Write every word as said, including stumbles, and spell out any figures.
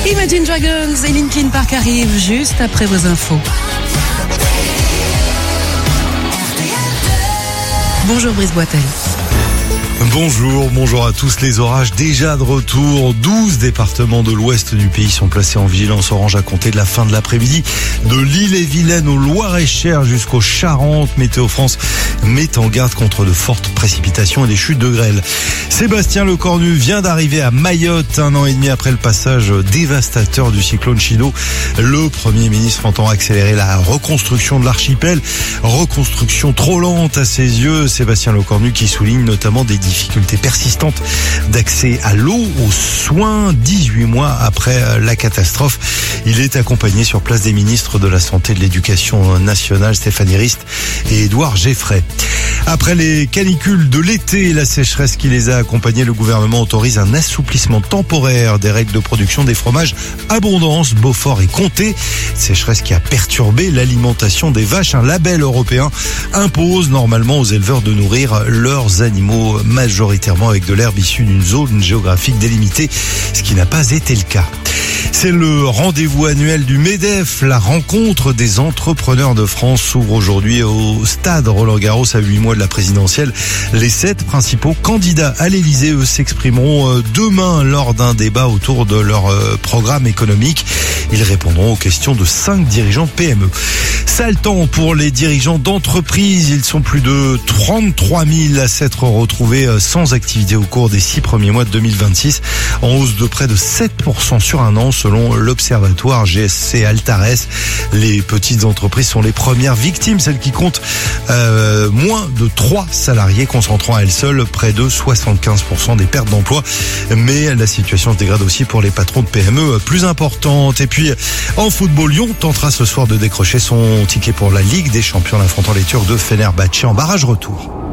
Imagine Dragons et Linkin Park arrivent juste après vos infos. Bonjour Brice Boitel. Bonjour, bonjour à tous. Les orages déjà de retour. douze départements de l'ouest du pays sont placés en vigilance orange à compter de la fin de l'après-midi. De l'Ille-et-Vilaine au Loir-et-Cher jusqu'aux Charentes, Météo France met en garde contre de fortes précipitations et des chutes de grêle. Sébastien Lecornu vient d'arriver à Mayotte un an et demi après le passage dévastateur du cyclone Chido. Le Premier ministre entend accélérer la reconstruction de l'archipel. Reconstruction trop lente à ses yeux. Sébastien Lecornu qui souligne notamment des difficultés persistantes d'accès à l'eau, aux soins, dix-huit mois après la catastrophe. Il est accompagné sur place des ministres de la Santé et de l'Éducation nationale, Stéphanie Rist et Édouard Geffray. Après les canicules de l'été et la sécheresse qui les a accompagnés, le gouvernement autorise un assouplissement temporaire des règles de production des fromages Abondance, Beaufort et Comté. Sécheresse qui a perturbé l'alimentation des vaches. Un label européen impose normalement aux éleveurs de nourrir leurs animaux majoritairement avec de l'herbe issue d'une zone géographique délimitée, ce qui n'a pas été le cas. C'est le rendez-vous annuel du MEDEF. La rencontre des entrepreneurs de France s'ouvre aujourd'hui au stade Roland-Garros à huit mois de la présidentielle. Les sept principaux candidats à l'Élysée, eux, s'exprimeront demain lors d'un débat autour de leur programme économique. Ils répondront aux questions de cinq dirigeants de P M E. Sale temps pour les dirigeants d'entreprise. Ils sont plus de trente-trois mille à s'être retrouvés sans activité au cours des six premiers mois de deux mille vingt-six, en hausse de près de sept pour cent sur un an selon l'observatoire G S C Altares. Les petites entreprises sont les premières victimes, celles qui comptent euh, moins de trois salariés, concentrant à elles seules près de soixante-quinze pour cent des pertes d'emploi. Mais la situation se dégrade aussi pour les patrons de P M E plus importantes. Et puis en football, Lyon tentera ce soir de décrocher son ticket pour la Ligue des Champions en affrontant les Turcs de Fenerbahçe en barrage retour.